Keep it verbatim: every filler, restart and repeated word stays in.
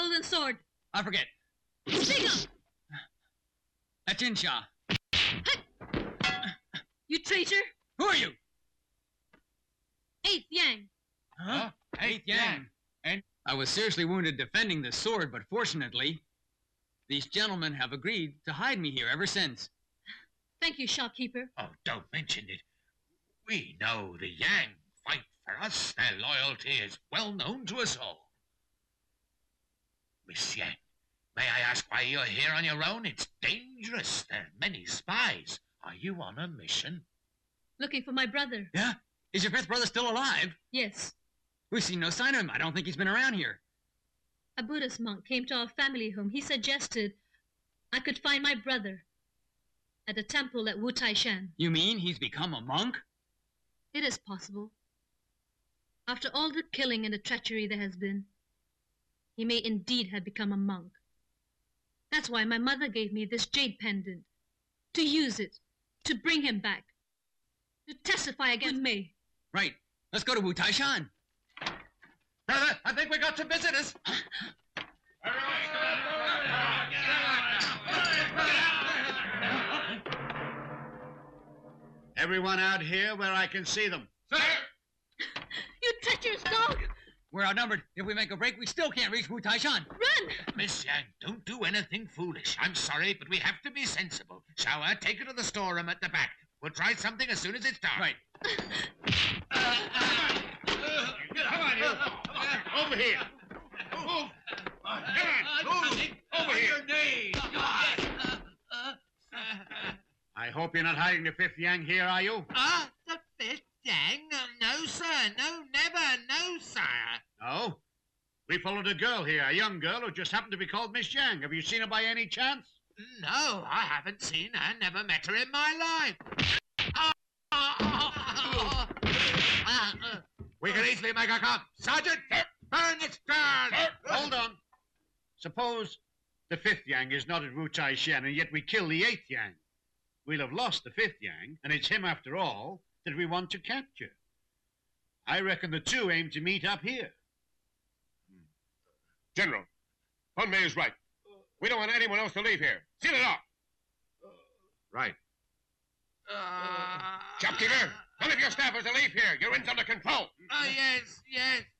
golden sword? I forget. Speak up! Achin Shah. You traitor! Who are you? Eighth Yang. Huh? Eighth Yang. And I was seriously wounded defending the sword, but fortunately, these gentlemen have agreed to hide me here ever since. Thank you, shopkeeper. Oh, don't mention it. We know the Yang fight for us. Their loyalty is well known to us all. Miss Yang, may I ask why you're here on your own? It's dangerous. There are many spies. Are you on a mission? Looking for my brother. Yeah? Is your fifth brother still alive? Yes. We've seen no sign of him. I don't think he's been around here. A Buddhist monk came to our family home. He suggested I could find my brother at a temple at Wu Taishan. You mean he's become a monk? It is possible. After all the killing and the treachery there has been, he may indeed have become a monk. That's why my mother gave me this jade pendant, to use it, to bring him back, to testify against me. Right. Let's go to Wu Taishan. Brother, I think we got some visitors. Everyone out here where I can see them. Sir! You treacherous dog! We're outnumbered. If we make a break, we still can't reach Wu Taishan. Run! Miss Yang, don't do anything foolish. I'm sorry, but we have to be sensible. Shower, take her to the storeroom at the back. We'll try something as soon as it's dark. Right. Come on, you. Over here. Move. Come on, move. Over here. I hope you're not hiding the fifth Yang here, are you? Ah, the fifth Yang? No, sir. No, never. No, sire. No? We followed a girl here, a young girl who just happened to be called Miss Yang. Have you seen her by any chance? No, I haven't seen her. Never met her in my life. Ah, ah, ah, ah, ah. We can easily make her come. Sergeant, burn this girl. Hold on. Suppose the fifth Yang is not at Wu Taishan, and yet we kill the eighth Yang. We'll have lost the fifth Yang, and it's him, after all, that we want to capture. I reckon the two aim to meet up here. General, Hun Mei is right. We don't want anyone else to leave here. Seal it off. Right. Uh, Shopkeeper, none of your staff is to leave here. Your in's under control. Ah, yes, yes.